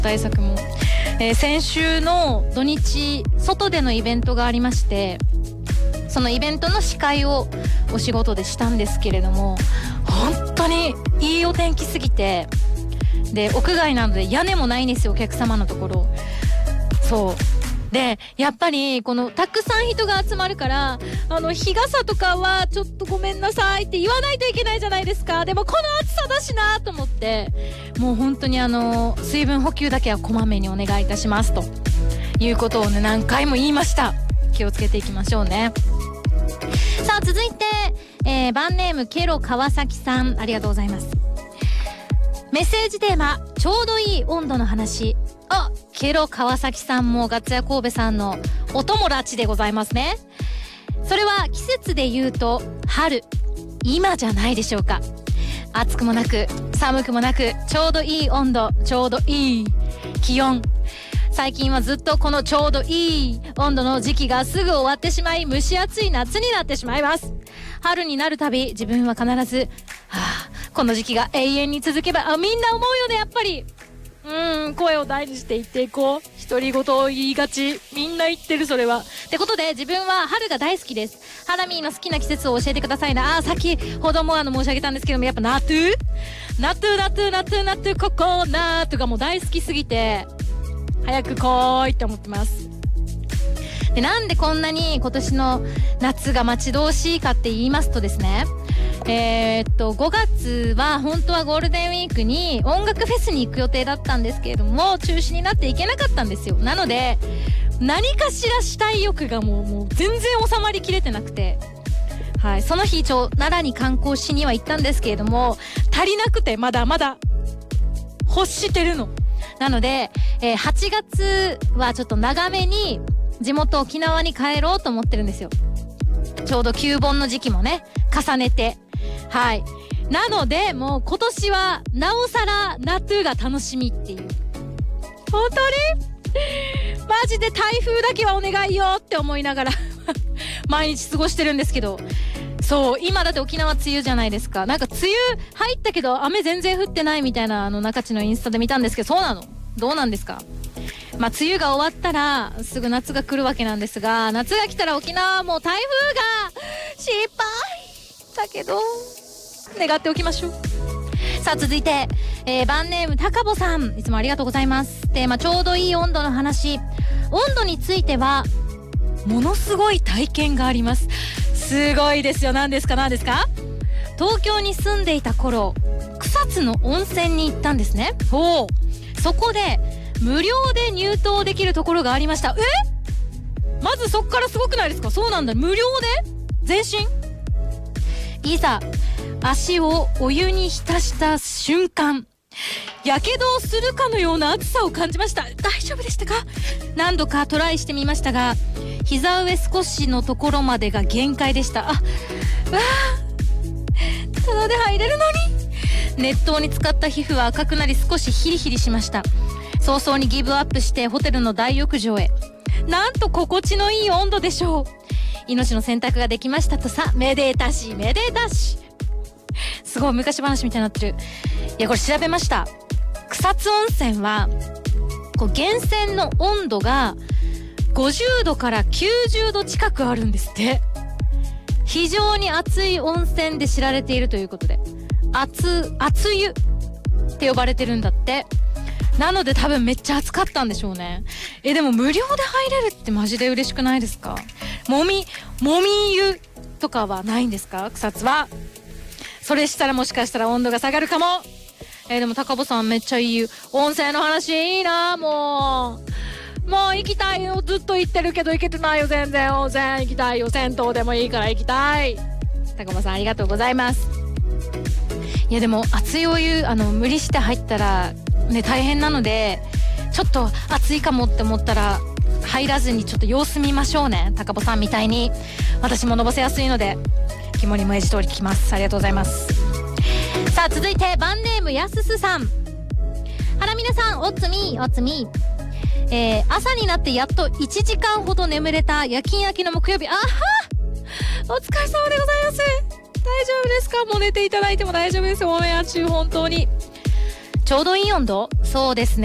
対策も。先週の土日、外でのイベントがありまして、そのイベントの司会をお仕事でしたんですけれども、本当にいいお天気すぎて、で、屋外なので屋根もないんですよ、お客様のところ。そう。で、やっぱり、この、たくさん人が集まるから、日傘とかは、ちょっとごめんなさいって言わないといけないじゃないですか。でも、この暑さだしなと思って、もう本当に水分補給だけはこまめにお願いいたします、ということをね、何回も言いました。気をつけていきましょうね。さあ、続いて、バンネーム、ケロ川崎さん、ありがとうございます。メッセージテーマ、ちょうどいい温度の話。ケロ川崎さんもガッツヤ神戸さんのお友達でございますね。それは季節で言うと春、今じゃないでしょうか。暑くもなく寒くもなく、ちょうどいい温度、ちょうどいい気温。最近はずっとこのちょうどいい温度の時期がすぐ終わってしまい、蒸し暑い夏になってしまいます。春になるたび自分は必ず、この時期が永遠に続けば、みんな思うよね、やっぱり。声を大にして言っていこう。独り言を言いがち。みんな言ってる、それは。ってことで、自分は春が大好きです。ハラミーの好きな季節を教えてくださいな。先ほども申し上げたんですけども、やっぱ夏、ココナットがもう大好きすぎて、早く来ーいって思ってます。で、なんでこんなに今年の夏が待ち遠しいかって言いますとですね、5月は本当はゴールデンウィークに音楽フェスに行く予定だったんですけれども、中止になっていけなかったんですよ。なので、何かしらしたい欲がもう全然収まりきれてなくて、はい、その日奈良に観光しには行ったんですけれども、足りなくてまだまだ欲してるの。なので、8月はちょっと長めに地元沖縄に帰ろうと思ってるんですよ。ちょうど旧盆の時期もね、重ねて。はい。なので、もう今年は、なおさら、夏が楽しみっていう。本当にマジで台風だけはお願いよって思いながら、毎日過ごしてるんですけど。そう、今だって沖縄梅雨じゃないですか。なんか梅雨入ったけど、雨全然降ってないみたいな、中地のインスタで見たんですけど、そうなの？どうなんですか？まあ、梅雨が終わったら、すぐ夏が来るわけなんですが、夏が来たら沖縄はもう台風が、心配だけど、願っておきましょう。さあ、続いて、バンネーム高保さん、いつもありがとうございます。テーマ、ちょうどいい温度の話。温度については、ものすごい体験があります。すごいですよ。何ですか？東京に住んでいた頃、草津の温泉に行ったんですね。そこで、無料で入湯できるところがありました。まずそっからすごくないですか？そうなんだ。無料で全身いざ足をお湯に浸した瞬間、やけどをするかのような暑さを感じました。大丈夫でしたか？何度かトライしてみましたが、膝上少しのところまでが限界でした。ただで入れるのに。熱湯に浸かった皮膚は赤くなり、少しヒリヒリしました。早々にギブアップしてホテルの大浴場へ。なんと心地のいい温度でしょう。命の選択ができましたとさ。めでたし。すごい昔話みたいになってる。いや、これ調べました。草津温泉は源泉の温度が50度から90度近くあるんですって。非常に熱い温泉で知られているということで、熱湯って呼ばれてるんだって。なので多分めっちゃ暑かったんでしょうね。でも無料で入れるってマジで嬉しくないですか？もみ湯とかはないんですか？草津は。それしたらもしかしたら温度が下がるかも。でも高保さんめっちゃいい温泉の話いいな。もう行きたいよ。ずっと行ってるけど行けてないよ。全然温泉行きたいよ。銭湯でもいいから行きたい。高保さんありがとうございます。いやでも熱いお湯無理して入ったらね、大変なので、ちょっと暑いかもって思ったら入らずにちょっと様子見ましょうね。高保さんみたいに。私ものぼせやすいので肝に銘じ通り聞きます。ありがとうございます。さあ、続いてバンネームやすすさん。はらみなさん、おつみ朝になってやっと1時間ほど眠れた夜勤明けの木曜日。お疲れ様でございます。大丈夫ですか？もう寝ていただいても大丈夫です。オンエア中本当にちょうどいい温度。そうですね。